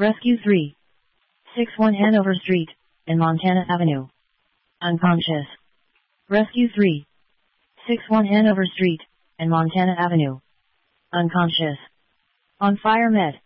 Rescue 3. 61 Hanover Street, and Montana Avenue. Unconscious. Rescue 3. 61 Hanover Street, and Montana Avenue. Unconscious. On fire med.